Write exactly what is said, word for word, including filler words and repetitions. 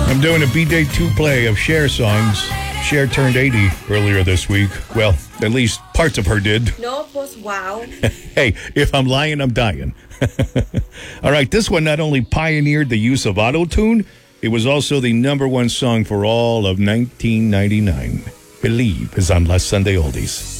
I'm doing a B-Day two play of Cher songs. Cher turned eighty earlier this week. Well, at least parts of her did. No, pues wow. Hey, if I'm lying, I'm dying. All right, this one not only pioneered the use of auto-tune, it was also the number one song for all of nineteen ninety-nine. Believe is on Last Sunday Oldies.